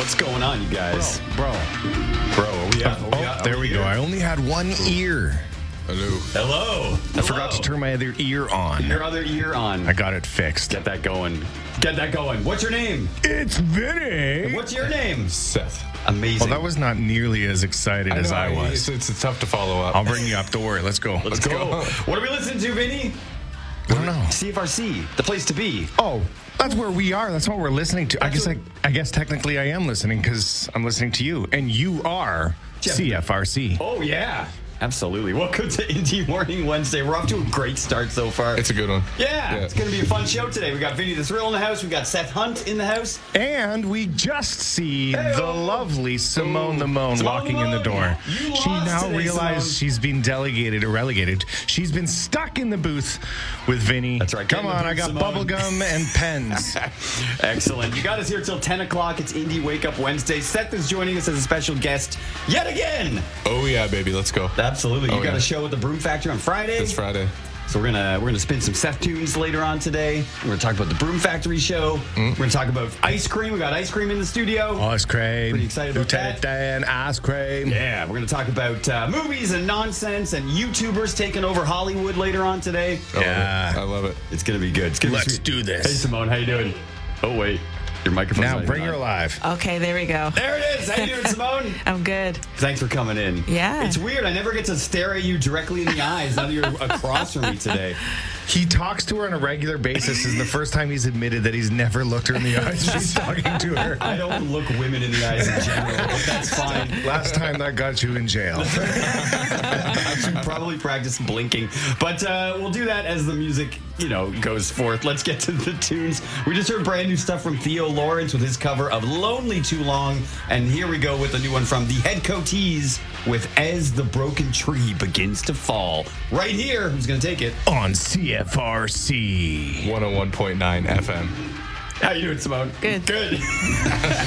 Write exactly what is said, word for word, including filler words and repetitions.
What's going on, you guys? Bro, Bro, are we out? Are we oh, out? there Are we here? go. I only had one ear. Hello. Hello. I forgot to turn my other ear on. Your other ear on. I got it fixed. Get that going. Get that going. What's your name? It's Vinny. What's your name? Seth. Amazing. Well, that was not nearly as excited as know, I was. It's, it's tough to follow up. I'll bring you up. Don't worry. Let's go. Let's go. What are we listening to, Vinny? I don't know. C F R C, the place to be. Oh, that's where we are. That's what we're listening to. I That's guess what- I, I guess technically I am listening because I'm listening to you, and you are Jeff. C F R C. Oh, yeah. Absolutely. Welcome to Indie Morning Wednesday. We're off to a great start so far. It's a good one. yeah, Yeah. it's going to be a fun show today. We got Vinny the Thrill in the house. We got Seth Hunt in the house. And we just see Hey-o. the lovely Simone Ooh. the Moan Simone walking the in the Moan. door. You She lost now today, realizes Simone. she's been delegated or relegated. She's been stuck in the booth with Vinny. That's right. Get Come in the on, I booth, got Simone. bubble gum and pens. Excellent. You got us here till ten o'clock. It's Indie Wake Up Wednesday. Seth is joining us as a special guest yet again. Oh, yeah, baby. Let's go. Absolutely. You Oh, got yeah. a show at the Broom Factory on Friday. It's Friday. So we're gonna we're gonna spin some Seth tunes later on today. We're gonna talk about the Broom Factory show. Mm. We're gonna talk about ice cream. We got ice cream in the studio. Ice cream. Pretty excited about Lieutenant that. Dan, ice cream. Yeah, we're gonna talk about uh, movies and nonsense and YouTubers taking over Hollywood later on today. I Yeah. love it. I love it. It's gonna be good. It's gonna Let's be sweet. do this. Hey Simone, how you doing? Oh wait, your microphone's Now not bring even her on. alive. Okay, there we go. There it is. How you doing, Simone? I'm good. Thanks for coming in. Yeah. It's weird. I never get to stare at you directly in the eyes now that you're across from me today. He talks to her on a regular basis. This is the first time he's admitted that he's never looked her in the eyes. She's talking to her. I don't look women in the eyes in general, but that's fine. Last time that got you in jail. I should probably practice blinking. But uh, we'll do that as the music, you know, goes forth. Let's get to the tunes. We just heard brand new stuff from Theo Lawrence with his cover of Lonely Too Long. And here we go with a new one from the Head Coatees with As the Broken Tree Begins to Fall. Right here, who's going to take it? On C F R C. one oh one point nine F M. How you doing, Simone? Good. Good.